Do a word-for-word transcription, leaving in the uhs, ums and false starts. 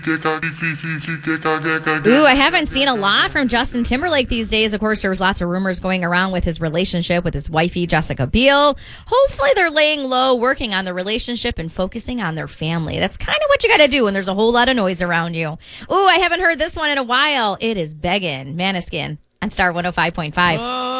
Ooh, I haven't seen a lot from Justin Timberlake these days. Of course, there was lots of rumors going around with his relationship with his wifey, Jessica Biel. Hopefully they're laying low, working on the relationship and focusing on their family. That's kind of what you got to do when there's a whole lot of noise around you. Ooh, I haven't heard this one in a while. It is Beggin', Maneskin on Star one oh five point five. Whoa.